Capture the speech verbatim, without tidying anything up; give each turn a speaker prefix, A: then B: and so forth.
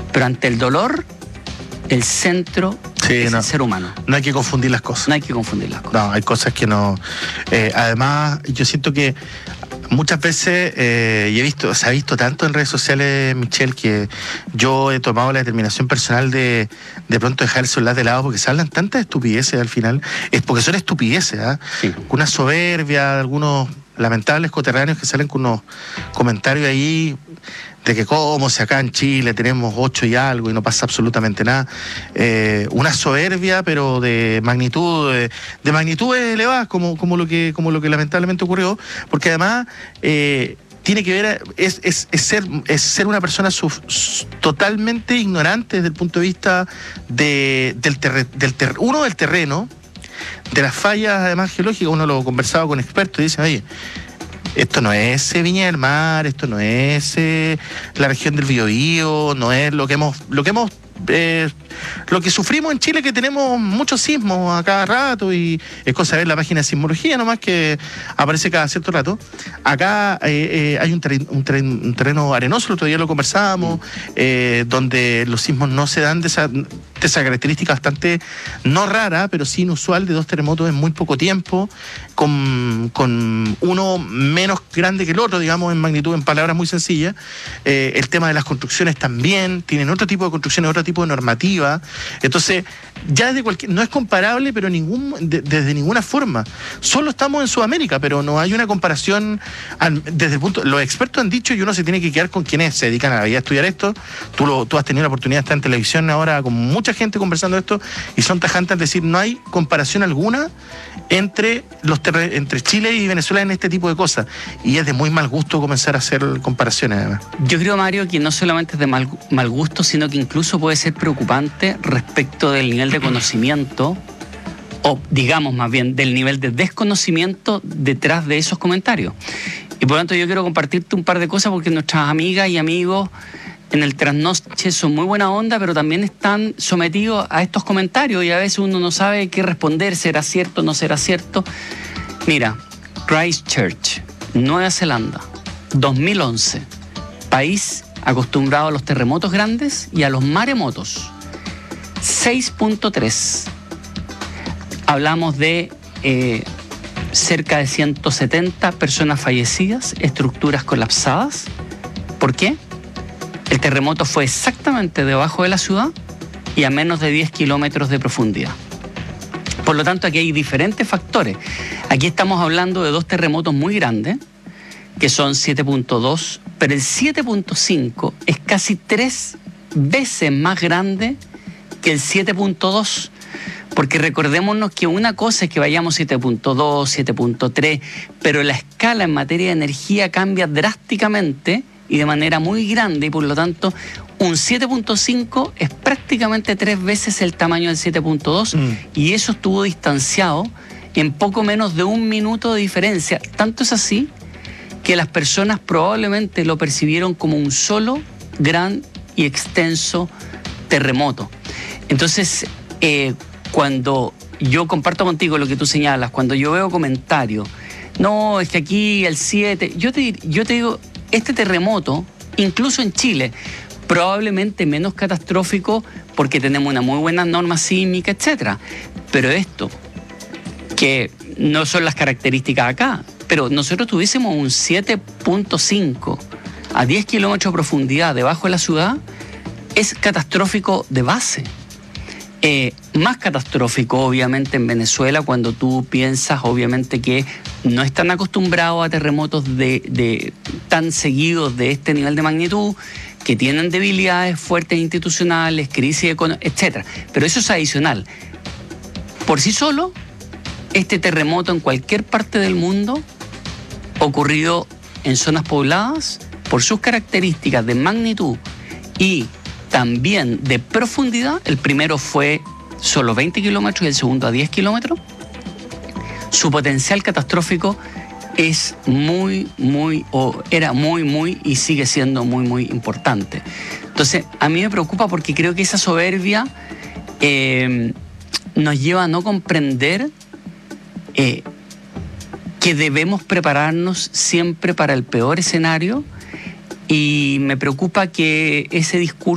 A: Pero ante el dolor, el centro
B: sí,
A: es
B: no,
A: el ser humano.
B: No hay que confundir las cosas.
A: No hay que confundir las cosas.
B: No, hay cosas que no... Eh, además, yo siento que muchas veces, eh, y he visto, se ha visto tanto en redes sociales, Michelle, que yo he tomado la determinación personal de de pronto dejar el celular de lado porque se hablan tantas estupideces al final, es porque son estupideces, ¿eh?
A: Sí.
B: Una soberbia, algunos lamentables coterráneos que salen con unos comentarios ahí de que como si acá en Chile tenemos ocho y algo y no pasa absolutamente nada. Eh, una soberbia, pero de magnitud, de, de magnitudes elevadas, como, como, lo que, como lo que lamentablemente ocurrió, porque además eh, tiene que ver, es, es, es, ser, es ser una persona suf, totalmente ignorante desde el punto de vista de, del, terre, del ter, uno, del terreno, de las fallas además geológicas. Uno lo conversaba con expertos y dicen, oye, esto no es eh, Viña del Mar, esto no es eh, la región del Biobío, no es lo que hemos, lo que hemos eh, lo que sufrimos en Chile, que tenemos muchos sismos a cada rato, y es cosa de ver la página de sismología nomás, que aparece cada cierto rato. Acá eh, eh, hay un, terreno, un, terreno, un terreno arenoso, el otro día lo conversábamos, eh, donde los sismos no se dan de esa, de esa característica bastante, no rara, pero sí inusual, de dos terremotos en muy poco tiempo, con, con uno menos grande que el otro, digamos, en magnitud, en palabras muy sencillas. Eh, el tema de las construcciones también, tienen otro tipo de construcciones, otro tipo de normativa. Entonces, ya desde cualquier, no es comparable, pero ningún, de, desde ninguna forma. Solo estamos en Sudamérica, pero no hay una comparación al, desde el punto. Los expertos han dicho, y uno se tiene que quedar con quienes se dedican a la vida a estudiar esto. Tú, lo, tú has tenido la oportunidad de estar en televisión ahora con mucha gente conversando esto, y son tajantes al decir, no hay comparación alguna entre los terre, entre Chile y Venezuela en este tipo de cosas, y es de muy mal gusto comenzar a hacer comparaciones además.
A: Yo creo, Mario, que no solamente es de mal, mal gusto, sino que incluso puede ser preocupante respecto del nivel de conocimiento, o digamos más bien del nivel de desconocimiento detrás de esos comentarios. Y por lo tanto yo quiero compartirte un par de cosas, porque nuestras amigas y amigos en el trasnoche son muy buena onda, pero también están sometidos a estos comentarios, y a veces uno no sabe qué responder, será cierto, no será cierto. Mira, Christchurch, Nueva Zelanda, dos mil once, país acostumbrado a los terremotos grandes y a los maremotos. seis punto tres. Hablamos de eh, cerca de ciento setenta personas fallecidas, estructuras colapsadas. ¿Por qué? El terremoto fue exactamente debajo de la ciudad y a menos de diez kilómetros de profundidad. Por lo tanto, aquí hay diferentes factores. Aquí estamos hablando de dos terremotos muy grandes, que son siete punto dos, pero el siete punto cinco es casi tres veces más grande que el siete punto dos. Porque recordémonos que una cosa es que vayamos siete punto dos, siete punto tres, pero la escala en materia de energía cambia drásticamente y de manera muy grande, y por lo tanto un siete punto cinco es prácticamente tres veces el tamaño del siete punto dos, mm. y eso estuvo distanciado en poco menos de un minuto de diferencia. Tanto es así que las personas probablemente lo percibieron como un solo gran y extenso terremoto. Entonces, eh, cuando yo comparto contigo lo que tú señalas, cuando yo veo comentarios, no, es que aquí el siete, yo te, yo te digo, este terremoto, incluso en Chile, probablemente menos catastrófico porque tenemos una muy buena norma sísmica, etcétera. Pero esto, que no son las características acá, pero nosotros tuviésemos un siete punto cinco a diez kilómetros de profundidad debajo de la ciudad, es catastrófico de base. Eh, más catastrófico obviamente en Venezuela, cuando tú piensas obviamente que no están acostumbrados a terremotos de, de tan seguidos de este nivel de magnitud, que tienen debilidades fuertes institucionales, crisis económica, etcétera. Pero eso es adicional. Por sí solo, este terremoto en cualquier parte del mundo, ocurrido en zonas pobladas, por sus características de magnitud y también de profundidad, el primero fue solo veinte kilómetros y el segundo a diez kilómetros, su potencial catastrófico es muy, muy, o era muy, muy, y sigue siendo muy, muy importante. Entonces, a mí me preocupa porque creo que esa soberbia eh, nos lleva a no comprender eh, que debemos prepararnos siempre para el peor escenario, y me preocupa que ese discurso